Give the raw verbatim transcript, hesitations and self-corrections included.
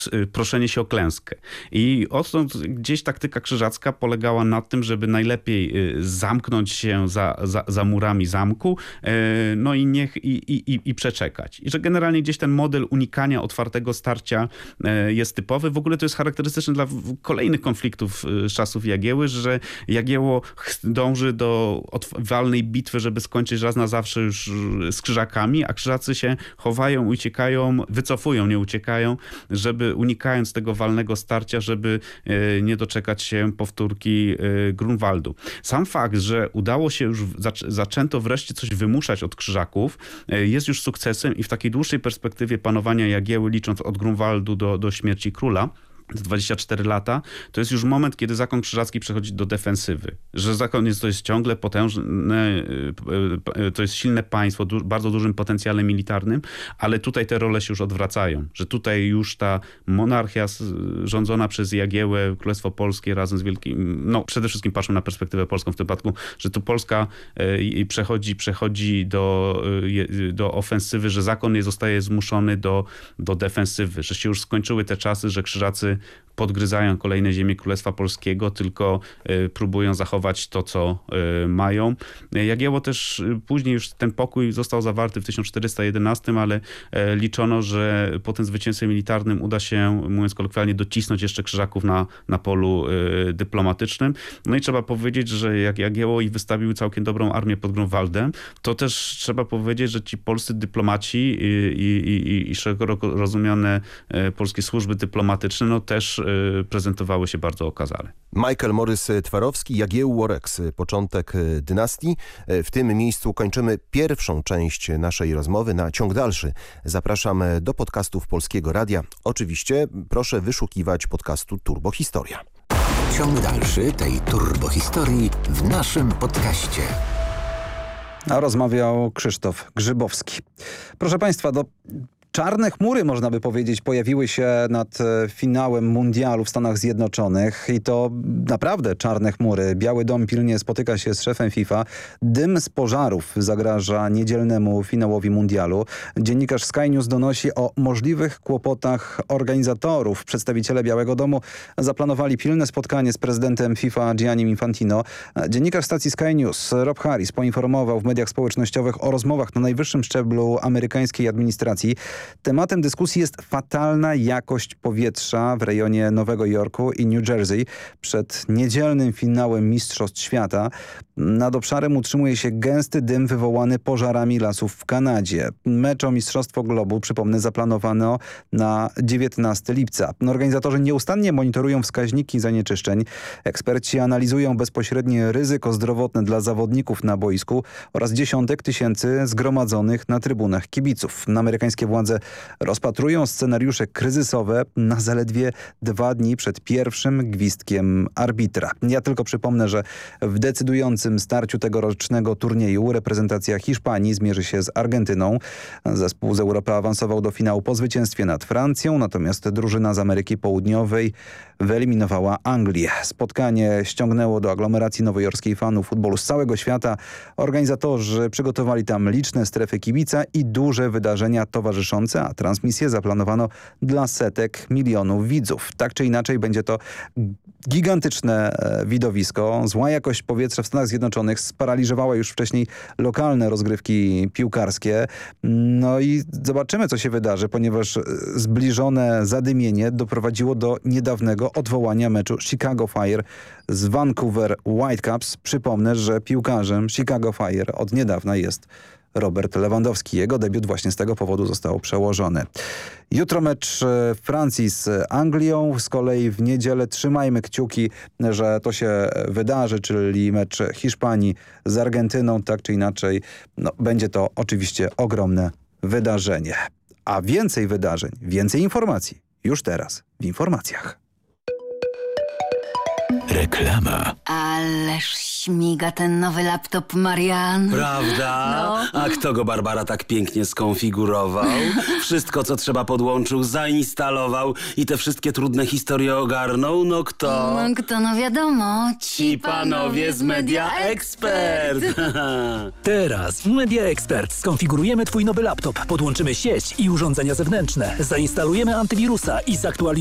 proszenie się o klęskę. I odtąd gdzieś taktyka krzyżacka polegała na tym, żeby najlepiej zamknąć się za, za, za murami zamku, no i niech i, i, i przeczekać. I że generalnie gdzieś ten model unikania otwartego starcia jest typowy. W ogóle to jest charakterystyczne dla kolejnych konfliktów z czasów Jagieły, że Jagiełło dąży do walnej bitwy, żeby skończyć raz na zawsze już z krzyżakami, a krzyżacy się chowają, uciekają, wycofują, nie uciekają, żeby unikając tego walnego starcia, żeby nie doczekać się powtórki Grunwaldu. Sam fakt, że udało się już, zaczęto wreszcie coś wymuszać od krzyżaków, jest już sukcesem i w takiej dłuższej perspektywie panowania Jagieły, licząc od Grunwaldu do, do śmierci króla, dwadzieścia cztery lata, to jest już moment, kiedy zakon krzyżacki przechodzi do defensywy. Że zakon jest, to jest ciągle potężne, to jest silne państwo, du, bardzo dużym potencjale militarnym, ale tutaj te role się już odwracają. Że tutaj już ta monarchia rządzona przez Jagiełę, Królestwo Polskie razem z Wielkim, no przede wszystkim patrzą na perspektywę polską w tym przypadku, że tu Polska przechodzi, przechodzi do, do ofensywy, że zakon nie zostaje zmuszony do, do defensywy, że się już skończyły te czasy, że krzyżacy podgryzają kolejne ziemie Królestwa Polskiego, tylko y, próbują zachować to, co y, mają. Jagiełło też y, później już ten pokój został zawarty w tysiąc czterysta jedenastym, ale y, liczono, że po tym zwycięstwie militarnym uda się, mówiąc kolokwialnie, docisnąć jeszcze krzyżaków na, na polu y, dyplomatycznym. No i trzeba powiedzieć, że jak Jagiełło i wystawił całkiem dobrą armię pod Grunwaldem, to też trzeba powiedzieć, że ci polscy dyplomaci i, i, i, i szeroko rozumiane y, polskie służby dyplomatyczne, no też prezentowały się bardzo okazale. Michael Morys-Twarowski, Jagiełło Rex, początek dynastii. W tym miejscu kończymy pierwszą część naszej rozmowy. Na ciąg dalszy zapraszam do podcastów Polskiego Radia. Oczywiście proszę wyszukiwać podcastu Turbo Historia. Ciąg dalszy tej turbohistorii w naszym podcaście. A rozmawiał Krzysztof Grzybowski. Proszę Państwa, do... Czarne chmury, można by powiedzieć, pojawiły się nad finałem mundialu w Stanach Zjednoczonych i to naprawdę czarne chmury. Biały Dom pilnie spotyka się z szefem FIFA. Dym z pożarów zagraża niedzielnemu finałowi mundialu. Dziennikarz Sky News donosi o możliwych kłopotach organizatorów. Przedstawiciele Białego Domu zaplanowali pilne spotkanie z prezydentem FIFA Giannim Infantino. Dziennikarz stacji Sky News Rob Harris poinformował w mediach społecznościowych o rozmowach na najwyższym szczeblu amerykańskiej administracji. Tematem dyskusji jest fatalna jakość powietrza w rejonie Nowego Jorku i New Jersey przed niedzielnym finałem Mistrzostw Świata. Nad obszarem utrzymuje się gęsty dym wywołany pożarami lasów w Kanadzie. Mecz o Mistrzostwo Globu, przypomnę, zaplanowano na dziewiętnastego lipca. Organizatorzy nieustannie monitorują wskaźniki zanieczyszczeń. Eksperci analizują bezpośrednie ryzyko zdrowotne dla zawodników na boisku oraz dziesiątek tysięcy zgromadzonych na trybunach kibiców. Amerykańskie władze rozpatrują scenariusze kryzysowe na zaledwie dwa dni przed pierwszym gwizdkiem arbitra. Ja tylko przypomnę, że w decydującym starciu tegorocznego turnieju reprezentacja Hiszpanii zmierzy się z Argentyną. Zespół z Europy awansował do finału po zwycięstwie nad Francją, natomiast drużyna z Ameryki Południowej wyeliminowała Anglię. Spotkanie ściągnęło do aglomeracji nowojorskiej fanów futbolu z całego świata. Organizatorzy przygotowali tam liczne strefy kibica i duże wydarzenia towarzyszące, a transmisję zaplanowano dla setek milionów widzów. Tak czy inaczej będzie to gigantyczne widowisko. Zła jakość powietrza w Stanach Zjednoczonych sparaliżowała już wcześniej lokalne rozgrywki piłkarskie. No i zobaczymy, co się wydarzy, ponieważ zbliżone zadymienie doprowadziło do niedawnego odwołania meczu Chicago Fire z Vancouver Whitecaps. Przypomnę, że piłkarzem Chicago Fire od niedawna jest Robert Lewandowski. Jego debiut właśnie z tego powodu został przełożony. Jutro mecz Francji z Anglią. Z kolei w niedzielę trzymajmy kciuki, że to się wydarzy, czyli mecz Hiszpanii z Argentyną. Tak czy inaczej, no, będzie to oczywiście ogromne wydarzenie. A więcej wydarzeń, więcej informacji już teraz w informacjach. Reklama. Ależ śmiga ten nowy laptop, Marian. Prawda? No. A kto go, Barbara, tak pięknie skonfigurował? Wszystko, co trzeba, podłączył, zainstalował i te wszystkie trudne historie ogarnął? No kto? No kto, no wiadomo. Ci panowie z Media Expert. Teraz w Media Expert skonfigurujemy twój nowy laptop, podłączymy sieć i urządzenia zewnętrzne, zainstalujemy antywirusa i zaktualizujemy